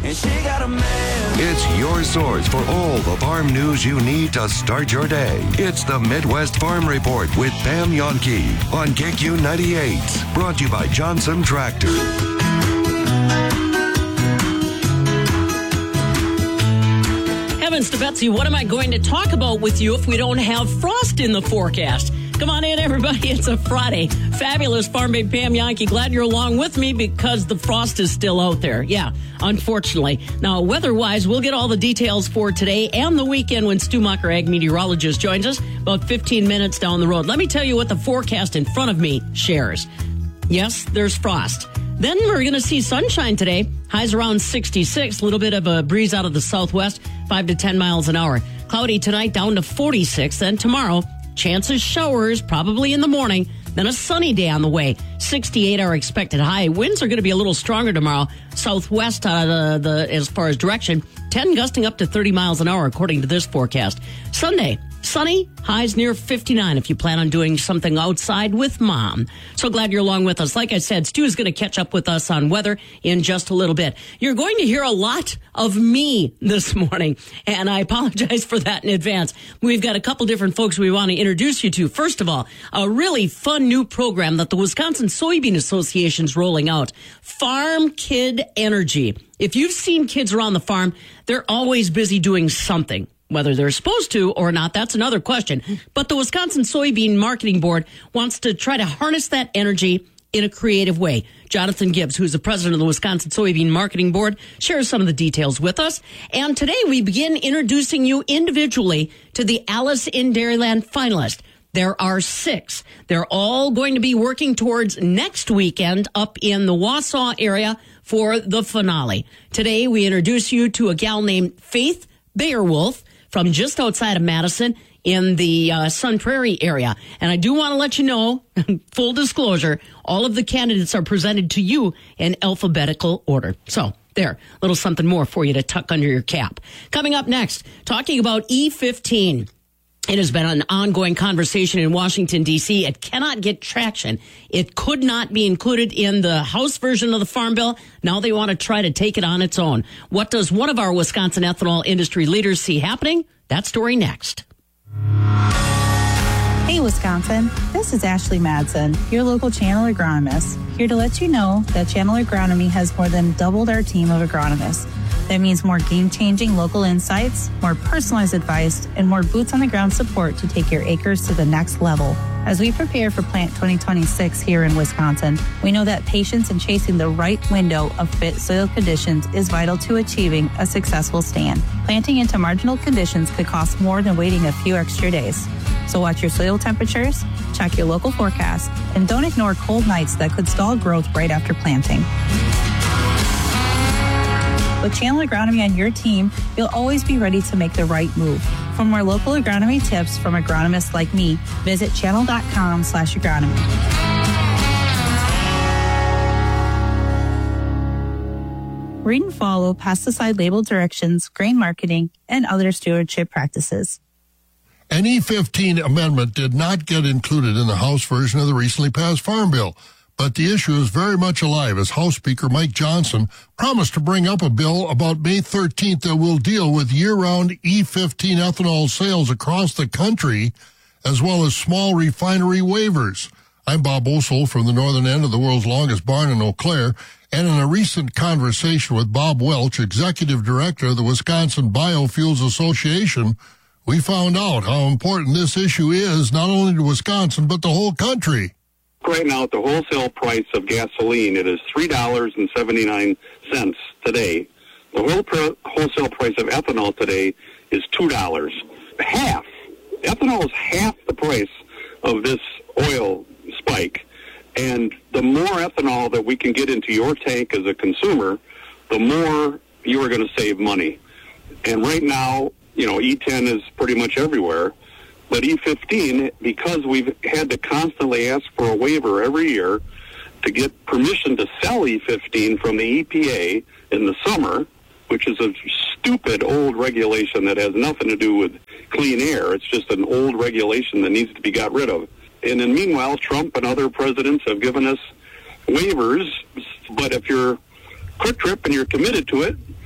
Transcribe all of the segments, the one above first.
and she got a man. It's your source for all the farm news you need to start your day. It's the Midwest Farm Report with Pam Jahnke on KQ 98. Brought to you by Johnson Tractor. Heavens to Betsy, what am I going to talk about with you if we don't have frost in the forecast? Come on in, everybody. It's a Friday. Fabulous Farm Babe Pam Jahnke. Glad you're along with me because the frost is still out there. Yeah, unfortunately. Now, weather-wise, we'll get all the details for today and the weekend when Stu Mucker, ag meteorologist, joins us about 15 minutes down the road. Let me tell you what the forecast in front of me shares. Yes, there's frost. Then we're going to see sunshine today. Highs around 66. A little bit of a breeze out of the southwest, 5 to 10 miles an hour. Cloudy tonight down to 46. Then tomorrow, chances showers probably in the morning. Then a sunny day on the way. 68 our expected high. Winds are going to be a little stronger tomorrow. Southwest out of the as far as direction. 10 gusting up to 30 miles an hour according to this forecast. Sunday, sunny, highs near 59 if you plan on doing something outside with Mom. So glad you're along with us. Like I said, Stu is going to catch up with us on weather in just a little bit. You're going to hear a lot of me this morning, and I apologize for that in advance. We've got a couple different folks we want to introduce you to. First of all, a really fun new program that the Wisconsin Soybean Association is rolling out, Farm Kid Energy. If you've seen kids around the farm, they're always busy doing something. Whether they're supposed to or not, that's another question. But the Wisconsin Soybean Marketing Board wants to try to harness that energy in a creative way. Jonathan Gibbs, who's the president of the Wisconsin Soybean Marketing Board, shares some of the details with us. And today we begin introducing you individually to the Alice in Dairyland finalists. There are 6. They're all going to be working towards next weekend up in the Wausau area for the finale. Today we introduce you to a gal named Faith Beowulf from just outside of Madison in the Sun Prairie area. And I do want to let you know, full disclosure, all of the candidates are presented to you in alphabetical order. So there, a little something more for you to tuck under your cap. Coming up next, talking about E15. It has been an ongoing conversation in Washington, D.C. It cannot get traction. It could not be included in the House version of the Farm Bill. Now they want to try to take it on its own. What does one of our Wisconsin ethanol industry leaders see happening? That story next. Hey, Wisconsin. This is Ashley Madsen, your local channel agronomist, here to let you know that Channel Agronomy has more than doubled our team of agronomists. That means more game-changing local insights, more personalized advice, and more boots-on-the-ground support to take your acres to the next level. As we prepare for Plant 2026 here in Wisconsin, we know that patience in chasing the right window of fit soil conditions is vital to achieving a successful stand. Planting into marginal conditions could cost more than waiting a few extra days. So watch your soil temperatures, check your local forecast, and don't ignore cold nights that could stall growth right after planting. With Channel Agronomy on your team, you'll always be ready to make the right move. For more local agronomy tips from agronomists like me, visit channel.com/agronomy. Read and follow pesticide label directions, grain marketing, and other stewardship practices. An E15 amendment did not get included in the House version of the recently passed Farm Bill. But the issue is very much alive as House Speaker Mike Johnson promised to bring up a bill about May 13th that will deal with year-round E15 ethanol sales across the country, as well as small refinery waivers. I'm Bob Osel from the northern end of the world's longest barn in Eau Claire, and in a recent conversation with Bob Welch, Executive Director of the Wisconsin Biofuels Association, we found out how important this issue is not only to Wisconsin, but the whole country. Right now, at the wholesale price of gasoline, it is $3.79 today. The wholesale price of ethanol today is $2. Half. Ethanol is half the price of this oil spike. And the more ethanol that we can get into your tank as a consumer, the more you are going to save money. And right now, E10 is pretty much everywhere. But E15, because we've had to constantly ask for a waiver every year to get permission to sell E15 from the EPA in the summer, which is a stupid old regulation that has nothing to do with clean air. It's just an old regulation that needs to be got rid of. And then meanwhile, Trump and other presidents have given us waivers, but if you're Quick Trip and you're committed to it,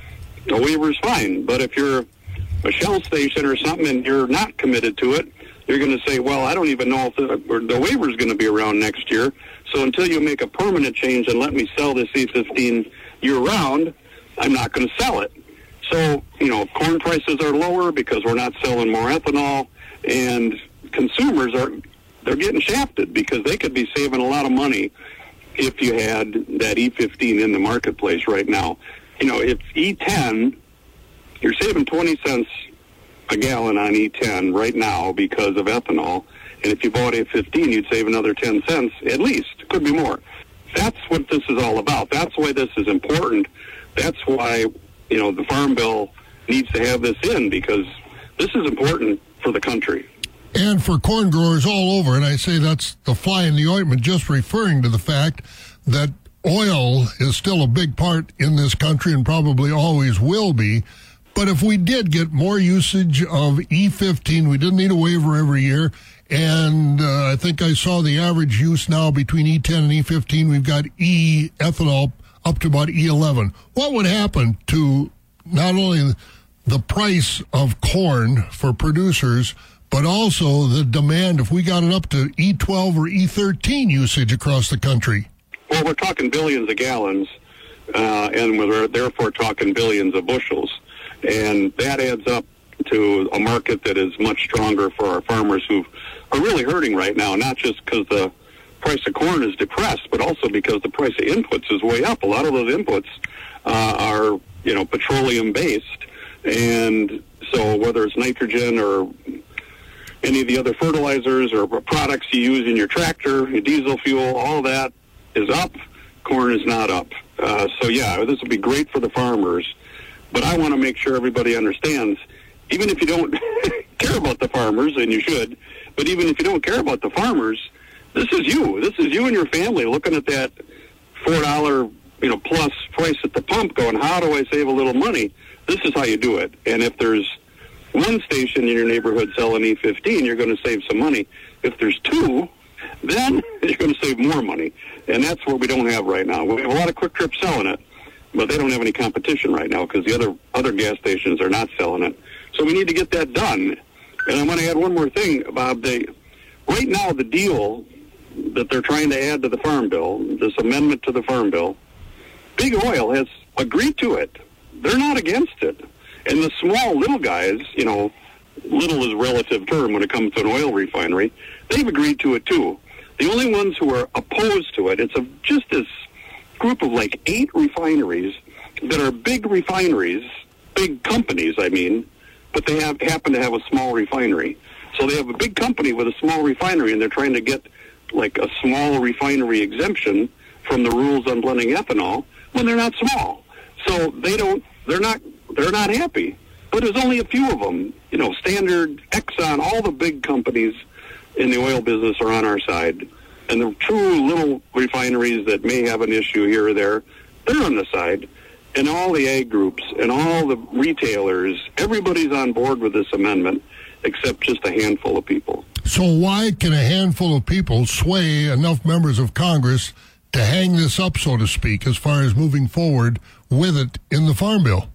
a waiver is fine. But if you're a Shell station or something and you're not committed to it, you're going to say, well, I don't even know if the waiver is going to be around next year. So until you make a permanent change and let me sell this E15 year-round, I'm not going to sell it. So, corn prices are lower because we're not selling more ethanol, and consumers they're getting shafted because they could be saving a lot of money if you had that E15 in the marketplace right now. If E10, you're saving 20 cents a gallon on E10 right now because of ethanol, and if you bought E15, you'd save another 10 cents at least. Could be more. That's what this is all about. That's why this is important. That's why, the Farm Bill needs to have this in, because this is important for the country. And for corn growers all over, and I say that's the fly in the ointment, just referring to the fact that oil is still a big part in this country and probably always will be. But if we did get more usage of E15, we didn't need a waiver every year. And I think I saw the average use now between E10 and E15. We've got ethanol up to about E11. What would happen to not only the price of corn for producers, but also the demand if we got it up to E12 or E13 usage across the country? Well, we're talking billions of gallons, and we're therefore talking billions of bushels. And that adds up to a market that is much stronger for our farmers who are really hurting right now, not just because the price of corn is depressed, but also because the price of inputs is way up. A lot of those inputs are, petroleum-based. And so whether it's nitrogen or any of the other fertilizers or products you use in your tractor, your diesel fuel, all that is up. Corn is not up. This would be great for the farmers. But I want to make sure everybody understands, even if you don't care about the farmers, and you should, but even if you don't care about the farmers, this is you. This is you and your family looking at that $4, plus price at the pump going, how do I save a little money? This is how you do it. And if there's one station in your neighborhood selling E15, you're going to save some money. If there's two, then you're going to save more money. And that's what we don't have right now. We have a lot of Quick Trip selling it, but they don't have any competition right now because the other gas stations are not selling it. So we need to get that done. And I want to add one more thing, Bob. Right now, the deal that they're trying to add to the Farm Bill, this amendment to the Farm Bill, Big Oil has agreed to it. They're not against it. And the small little guys, little is a relative term when it comes to an oil refinery, they've agreed to it too. The only ones who are opposed to it, it's just this group of 8 refineries that are big refineries, big companies, but they happen to have a small refinery. So they have a big company with a small refinery, and they're trying to get a small refinery exemption from the rules on blending ethanol when they're not small. So they're not happy. But there's only a few of them. Standard, Exxon, all the big companies in the oil business are on our side. And the true little refineries that may have an issue here or there, they're on the side. And all the ag groups and all the retailers, everybody's on board with this amendment except just a handful of people. So why can a handful of people sway enough members of Congress to hang this up, so to speak, as far as moving forward with it in the Farm Bill?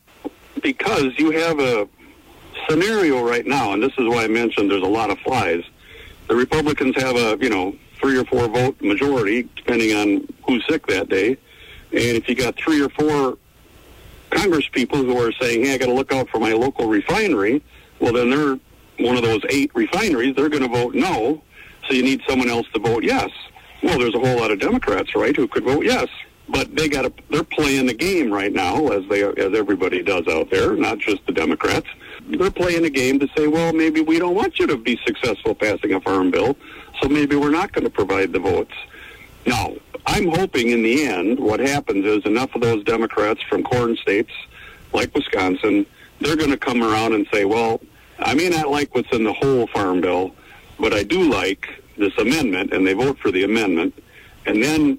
Because you have a scenario right now, and this is why I mentioned there's a lot of flies. The Republicans have a, 3 or 4 vote majority, depending on who's sick that day. And if you got 3 or 4 Congress people who are saying, hey, I got to look out for my local refinery, well, then they're one of those 8 refineries. They're going to vote no, so you need someone else to vote yes. Well, there's a whole lot of Democrats, right, who could vote yes. But they're playing the game right now, as everybody does out there, not just the Democrats. They're playing a game to say, well, maybe we don't want you to be successful passing a farm bill, so maybe we're not going to provide the votes. Now, I'm hoping in the end what happens is enough of those Democrats from corn states like Wisconsin, they're going to come around and say, well, I may not like what's in the whole farm bill, but I do like this amendment, and they vote for the amendment. And then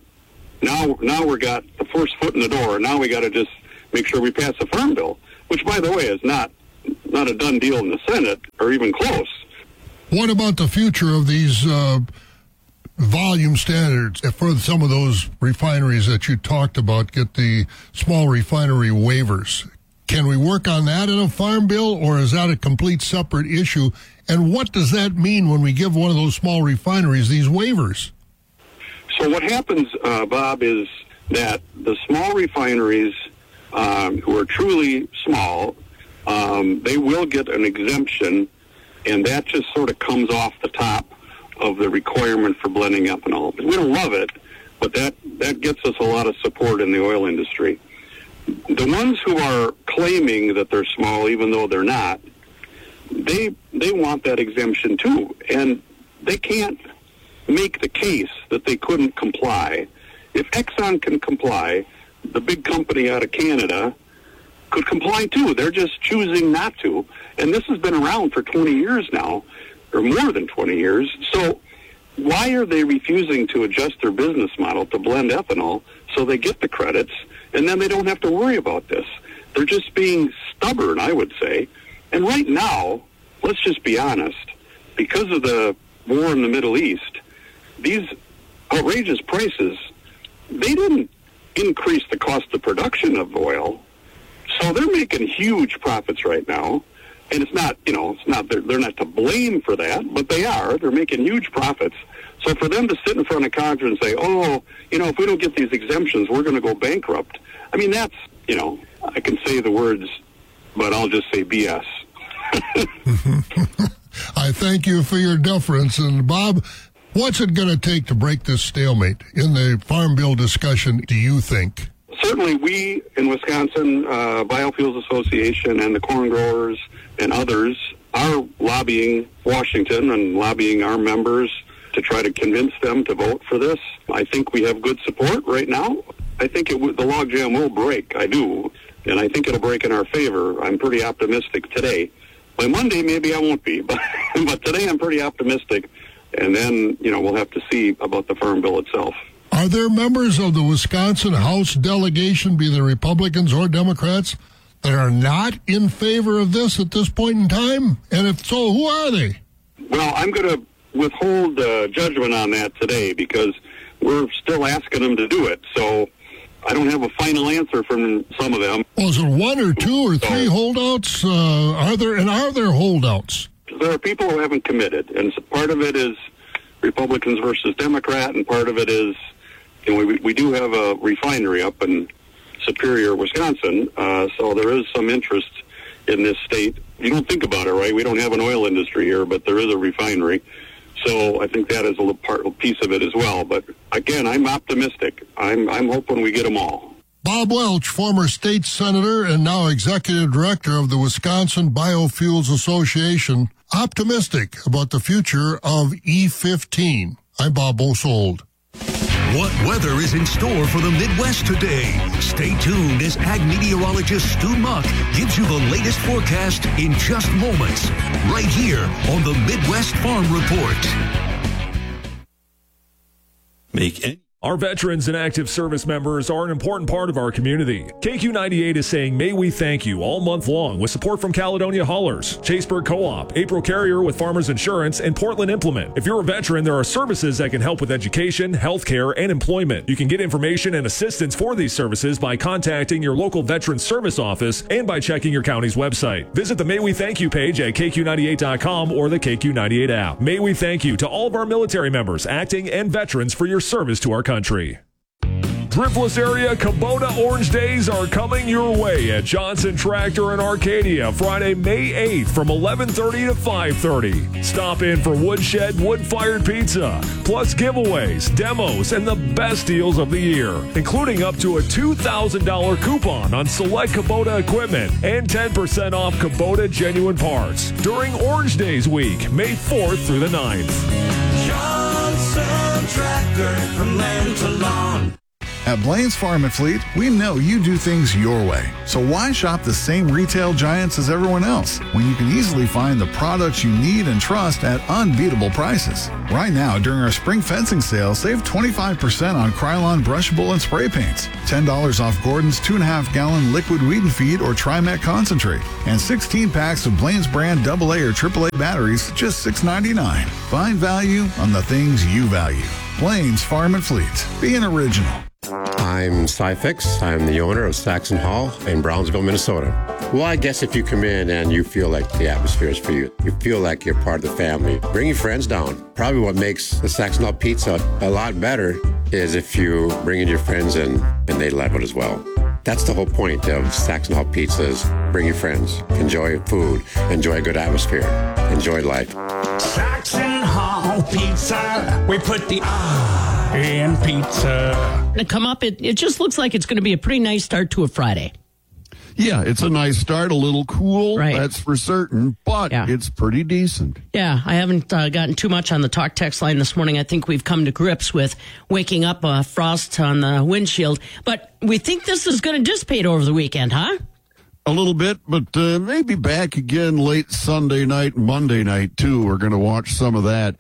now we got the first foot in the door, and now we got to just make sure we pass the farm bill, which, by the way, is not a done deal in the Senate or even close. What about the future of these volume standards for some of those refineries that you talked about, get the small refinery waivers? Can we work on that in a farm bill, or is that a complete separate issue? And what does that mean when we give one of those small refineries these waivers? So what happens, Bob, is that the small refineries who are truly small, they will get an exemption, and that just sort of comes off the top of the requirement for blending ethanol. We don't love it, but that gets us a lot of support in the oil industry. The ones who are claiming that they're small, even though they're not, they want that exemption too, and they can't make the case that they couldn't comply. If Exxon can comply, the big company out of Canada could comply too. They're just choosing not to, and this has been around for 20 years now, or more than 20 years. So why are they refusing to adjust their business model to blend ethanol so they get the credits, and then they don't have to worry about this? They're just being stubborn, I would say. And right now, let's just be honest, because of the war in the Middle East, these outrageous prices, they didn't increase the cost of production of oil. So they're making huge profits right now. And it's not, they're not to blame for that, but they are. They're making huge profits. So for them to sit in front of Congress and say, if we don't get these exemptions, we're going to go bankrupt. I mean, that's, I can say the words, but I'll just say BS. I thank you for your deference. And Bob, what's it going to take to break this stalemate in the Farm Bill discussion, do you think? Certainly we in Wisconsin, Biofuels Association and the corn growers and others are lobbying Washington and lobbying our members to try to convince them to vote for this. I think we have good support right now. I think the logjam will break. I do. And I think it'll break in our favor. I'm pretty optimistic today. By Monday, maybe I won't be. But today I'm pretty optimistic. And then, we'll have to see about the Farm Bill itself. Are there members of the Wisconsin House delegation, be they Republicans or Democrats, that are not in favor of this at this point in time? And if so, who are they? Well, I'm going to withhold judgment on that today because we're still asking them to do it. So I don't have a final answer from some of them. Well, is it one or two or three holdouts? Are there holdouts? There are people who haven't committed, and so part of it is Republicans versus Democrat, and part of it is, we do have a refinery up in Superior, Wisconsin, so there is some interest in this state. You don't think about it, right? We don't have an oil industry here, but there is a refinery. So I think that is a piece of it as well. But again, I'm optimistic. I'm hoping we get them all. Bob Welch, former state senator and now executive director of the Wisconsin Biofuels Association, optimistic about the future of E15. I'm Bob Bosold. What weather is in store for the Midwest today? Stay tuned as ag meteorologist Stu Muck gives you the latest forecast in just moments, right here on the Midwest Farm Report. Our veterans and active service members are an important part of our community. KQ98 is saying, may we thank you all month long with support from Caledonia Haulers, Chaseburg Co-op, April Carrier with Farmers Insurance, and Portland Implement. If you're a veteran, there are services that can help with education, healthcare, and employment. You can get information and assistance for these services by contacting your local Veteran Service Office and by checking your county's website. Visit the May We Thank You page at KQ98.com or the KQ98 app. May we thank you to all of our military members, acting, and veterans for your service to our country. Driftless area Kubota Orange Days are coming your way at Johnson Tractor in Arcadia Friday, May 8th from 11:30 to 5:30. Stop in for woodshed wood-fired pizza, plus giveaways, demos, and the best deals of the year, including up to a $2,000 coupon on select Kubota equipment and 10% off Kubota genuine parts during Orange Days week, May 4th through the 9th. Johnson Tractor from land to lawn. At Blaine's Farm and Fleet, we know you do things your way. So why shop the same retail giants as everyone else when you can easily find the products you need and trust at unbeatable prices? Right now, during our spring fencing sale, save 25% on Krylon brushable and spray paints, $10 off Gordon's 2.5-gallon liquid weed and feed or Trimet concentrate, and 16 packs of Blaine's brand AA or AAA batteries, just $6.99. Find value on the things you value. Blaine's Farm and Fleet. Be an original. I'm Cy Fix. I'm the owner of Saxon Hall in Brownsville, Minnesota. Well, I guess if you come in and you feel like the atmosphere is for you, you feel like you're part of the family, bring your friends down. Probably what makes the Saxon Hall pizza a lot better is if you bring in your friends and they love it as well. That's the whole point of Saxon Hall pizzas. Bring your friends, enjoy food, enjoy a good atmosphere, enjoy life. Saxon Hall Pizza. We put the in pizza. To come up, it just looks like it's going to be a pretty nice start to a Friday. Yeah, it's a nice start, a little cool, right. That's for certain, but it's pretty decent. Yeah, I haven't gotten too much on the talk text line this morning. I think we've come to grips with waking up frost on the windshield, but we think this is going to dissipate over the weekend, huh? A little bit, but maybe back again late Sunday night, Monday night, too. We're going to watch some of that.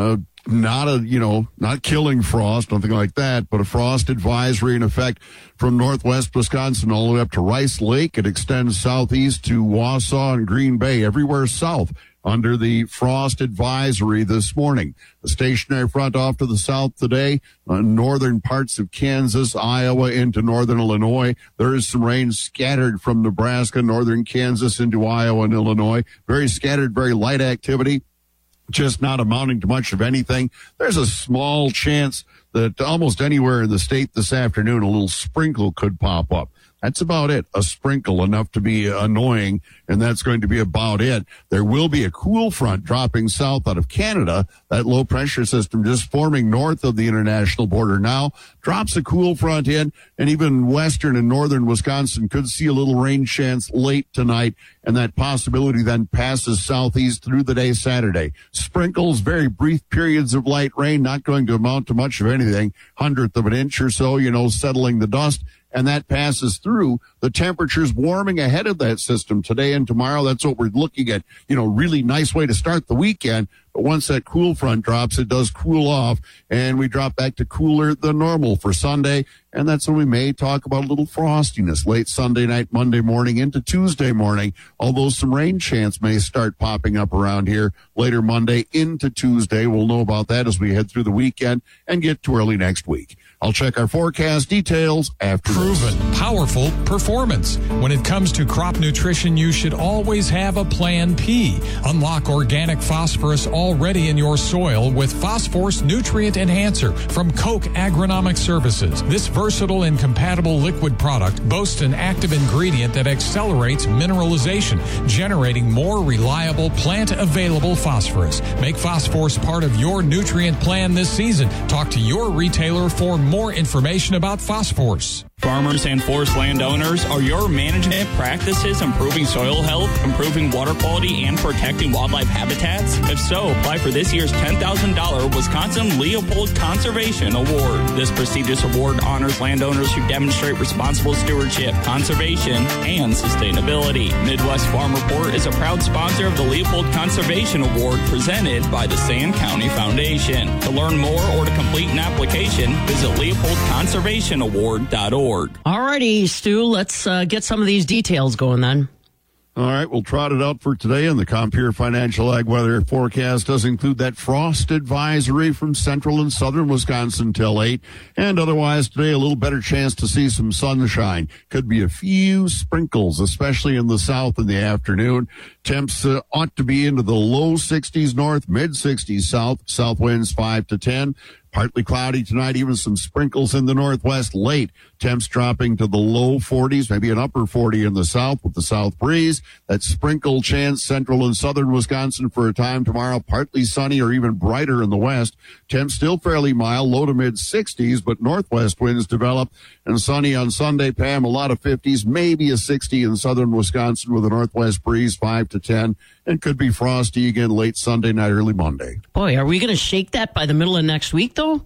Not killing frost, nothing like that, but a frost advisory in effect from northwest Wisconsin all the way up to Rice Lake. It extends southeast to Wausau and Green Bay, everywhere south under the frost advisory this morning. The stationary front off to the south today, northern parts of Kansas, Iowa into northern Illinois. There is some rain scattered from Nebraska, northern Kansas into Iowa and Illinois. Very scattered, very light activity. Just not amounting to much of anything. There's a small chance that almost anywhere in the state this afternoon, a little sprinkle could pop up. That's about it. A sprinkle enough to be annoying, and that's going to be about it. There will be a cool front dropping south out of Canada. That low pressure system just forming north of the international border now drops a cool front in, and even western and northern Wisconsin could see a little rain chance late tonight, and that possibility then passes southeast through the day Saturday. Sprinkles, very brief periods of light rain, not going to amount to much of anything, 1/100 of an inch or so, settling the dust. And that passes through. The temperatures warming ahead of that system today and tomorrow. That's what we're looking at. Really nice way to start the weekend. But once that cool front drops, it does cool off, and we drop back to cooler than normal for Sunday. And that's when we may talk about a little frostiness late Sunday night, Monday morning into Tuesday morning. Although some rain chance may start popping up around here later Monday into Tuesday. We'll know about that as we head through the weekend and get to early next week. I'll check our forecast details after Proven, powerful performance. When it comes to crop nutrition, you should always have a plan P. Unlock organic phosphorus already in your soil with Phosphorus Nutrient Enhancer from Koch Agronomic Services. This versatile and compatible liquid product boasts an active ingredient that accelerates mineralization, generating more reliable plant-available phosphorus. Make phosphorus part of your nutrient plan this season. Talk to your retailer for more information about phosphorus. Farmers and forest landowners, are your management practices improving soil health, improving water quality, and protecting wildlife habitats? If so, apply for this year's $10,000 Wisconsin Leopold Conservation Award. This prestigious award honors landowners who demonstrate responsible stewardship, conservation, and sustainability. Midwest Farm Report is a proud sponsor of the Leopold Conservation Award presented by the Sand County Foundation. To learn more or to complete an application, visit LeopoldConservationAward.org. All righty, Stu, let's get some of these details going then. All right, we'll trot it out for today, and the Compeer Financial Ag Weather forecast does include that frost advisory from central and southern Wisconsin till 8, and otherwise today a little better chance to see some sunshine. Could be a few sprinkles, especially in the south in the afternoon. Temps ought to be into the low 60s north, mid-60s south, south winds 5 to 10. Partly cloudy tonight, even some sprinkles in the northwest late. Temps dropping to the low 40s, maybe an upper 40 in the south with the south breeze. That sprinkle chance central and southern Wisconsin for a time tomorrow. Partly sunny or even brighter in the west. Temps still fairly mild, low to mid 60s, but northwest winds develop. And sunny on Sunday, Pam, a lot of 50s, maybe a 60 in southern Wisconsin with a northwest breeze 5 to 10. And could be frosty again late Sunday night, early Monday. Boy, are we going to shake that by the middle of next week, though?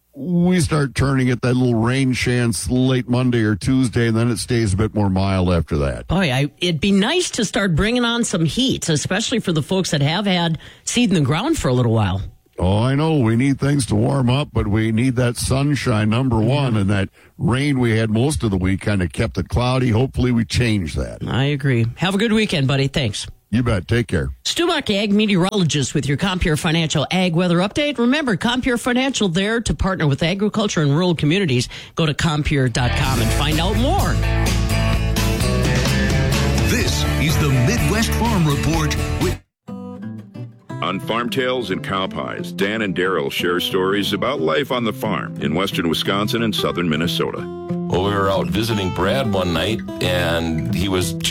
We start turning it that little rain chance late Monday or Tuesday, and then it stays a bit more mild after that. Boy, it'd be nice to start bringing on some heat, especially for the folks that have had seed in the ground for a little while. Oh, I know. We need things to warm up, but we need that sunshine, number one, and that rain we had most of the week kind of kept it cloudy. Hopefully we change that. I agree. Have a good weekend, buddy. Thanks. You bet. Take care. Stu Muck, Ag Meteorologist with your Compure Financial Ag Weather Update. Remember, Compure Financial there to partner with agriculture and rural communities. Go to Compure.com and find out more. This is the Midwest Farm Report with... On Farm Tales and Cow Pies, Dan and Daryl share stories about life on the farm in western Wisconsin and southern Minnesota. Well, we were out visiting Brad one night, and he was